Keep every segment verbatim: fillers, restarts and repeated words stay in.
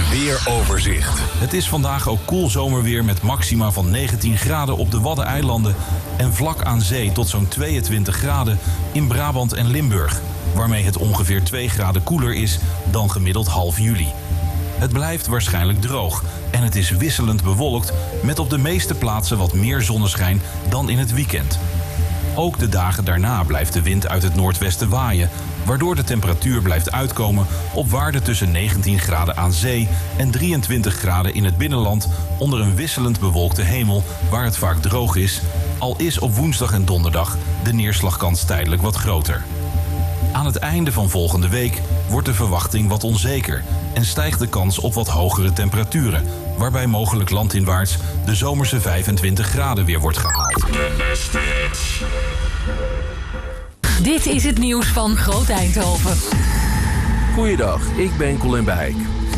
weeroverzicht. Het is vandaag ook koel zomerweer met maxima van negentien graden op de Waddeneilanden en vlak aan zee tot zo'n tweeëntwintig graden in Brabant en Limburg, waarmee het ongeveer twee graden koeler is dan gemiddeld half juli. Het blijft waarschijnlijk droog en het is wisselend bewolkt met op de meeste plaatsen wat meer zonneschijn dan in het weekend. Ook de dagen daarna blijft de wind uit het noordwesten waaien, waardoor de temperatuur blijft uitkomen op waarden tussen negentien graden aan zee en drieëntwintig graden in het binnenland onder een wisselend bewolkte hemel waar het vaak droog is, al is op woensdag en donderdag de neerslagkans tijdelijk wat groter. Aan het einde van volgende week wordt de verwachting wat onzeker en stijgt de kans op wat hogere temperaturen, waarbij mogelijk landinwaarts de zomerse vijfentwintig graden weer wordt gehaald. Dit is het nieuws van Groot Eindhoven. Goeiedag, ik ben Colin Beijk.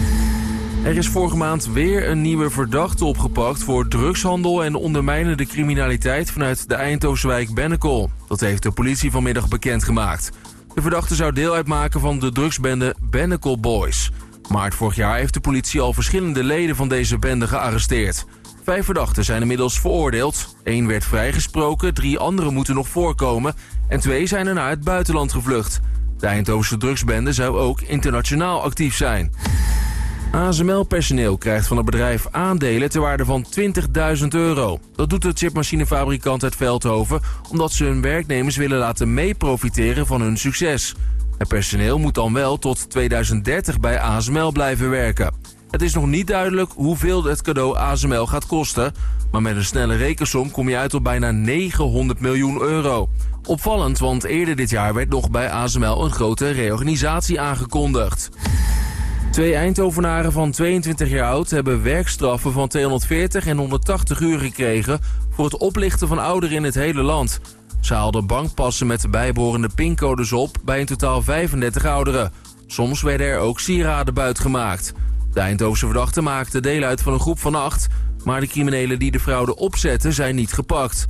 Er is vorige maand weer een nieuwe verdachte opgepakt voor drugshandel en ondermijnende criminaliteit vanuit de Eindhovense wijk Bennekom. Dat heeft de politie vanmiddag bekendgemaakt. De verdachte zou deel uitmaken van de drugsbende Bennekom Boys. Maart vorig jaar heeft de politie al verschillende leden van deze bende gearresteerd. Vijf verdachten zijn inmiddels veroordeeld. Eén werd vrijgesproken, drie anderen moeten nog voorkomen en twee zijn er naar het buitenland gevlucht. De Eindhovense drugsbende zou ook internationaal actief zijn. A S M L-personeel krijgt van het bedrijf aandelen ter waarde van twintigduizend euro. Dat doet de chipmachinefabrikant uit Veldhoven omdat ze hun werknemers willen laten meeprofiteren van hun succes. Het personeel moet dan wel tot tweeduizend dertig bij A S M L blijven werken. Het is nog niet duidelijk hoeveel het cadeau A S M L gaat kosten, maar met een snelle rekensom kom je uit op bijna negenhonderd miljoen euro. Opvallend, want eerder dit jaar werd nog bij A S M L een grote reorganisatie aangekondigd. Twee Eindhovenaren van tweeëntwintig jaar oud hebben werkstraffen van tweehonderdveertig en honderdtachtig uur gekregen voor het oplichten van ouderen in het hele land. Ze haalden bankpassen met de bijbehorende pincodes op bij in totaal vijfendertig ouderen. Soms werden er ook sieraden buitgemaakt. De Eindhovense verdachten maakten deel uit van een groep van acht, maar de criminelen die de fraude opzetten zijn niet gepakt.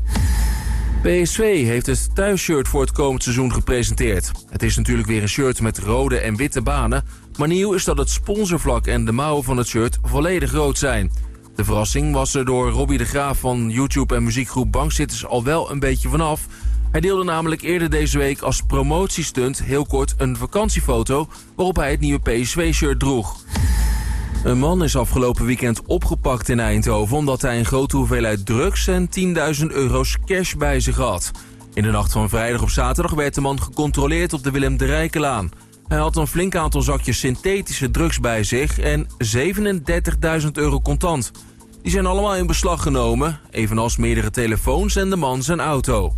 P S V heeft het thuisshirt voor het komend seizoen gepresenteerd. Het is natuurlijk weer een shirt met rode en witte banen, maar nieuw is dat het sponsorvlak en de mouwen van het shirt volledig rood zijn. De verrassing was er door Robbie de Graaf van YouTube en muziekgroep Bankzitters al wel een beetje vanaf. Hij deelde namelijk eerder deze week als promotiestunt heel kort een vakantiefoto waarop hij het nieuwe P S V-shirt droeg. Een man is afgelopen weekend opgepakt in Eindhoven omdat hij een grote hoeveelheid drugs en tienduizend euro's cash bij zich had. In de nacht van vrijdag op zaterdag werd de man gecontroleerd op de Willem de Rijkenlaan. Hij had een flink aantal zakjes synthetische drugs bij zich en zevenendertigduizend euro contant. Die zijn allemaal in beslag genomen, evenals meerdere telefoons en de man zijn auto.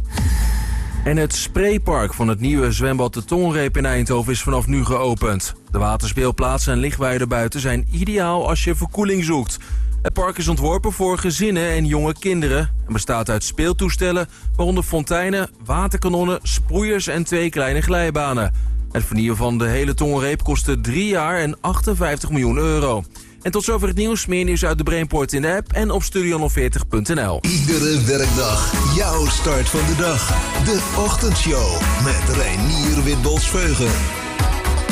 En het spraypark van het nieuwe zwembad De Tongenreep in Eindhoven is vanaf nu geopend. De waterspeelplaatsen en lichtweiden buiten zijn ideaal als je verkoeling zoekt. Het park is ontworpen voor gezinnen en jonge kinderen en bestaat uit speeltoestellen, waaronder fonteinen, waterkanonnen, sproeiers en twee kleine glijbanen. Het vernieuwen van de hele Tongenreep kostte drie jaar en achtenvijftig miljoen euro. En tot zover het nieuws. Meer nieuws uit de Brainport in de app en op studio honderdveertig punt n l. Iedere werkdag jouw start van de dag. De Ochtendshow met Reinier Witbols-Veugen.